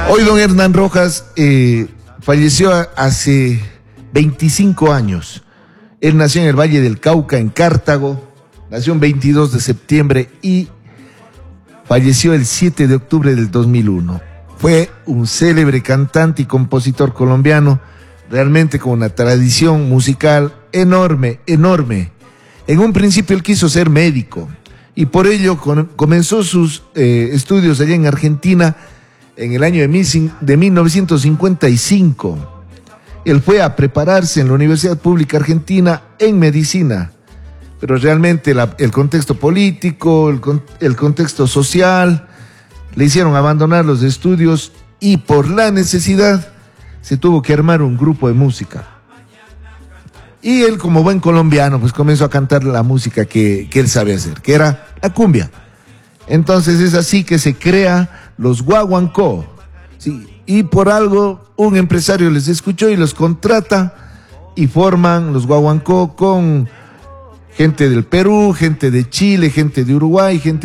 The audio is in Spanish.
Hoy don Hernán Rojas falleció hace 25 años. Él nació en el Valle del Cauca, en Cartago. Nació el 22 de septiembre y falleció el 7 de octubre del 2001. Fue un célebre cantante y compositor colombiano, realmente con una tradición musical enorme, enorme. En un principio él quiso ser médico y por ello comenzó sus estudios allá en Argentina en el año de 1955. Él fue a prepararse en la Universidad Pública Argentina en medicina, pero realmente el contexto político, el contexto social, le hicieron abandonar los estudios y por la necesidad se tuvo que armar un grupo de música. Y él, como buen colombiano, pues comenzó a cantar la música que él sabe hacer, que era la cumbia. Entonces es así que se crea los Guaguancó, ¿sí? Y por algo un empresario les escuchó y los contrata y forman los Guaguancó con gente del Perú, gente de Chile, gente de Uruguay, gente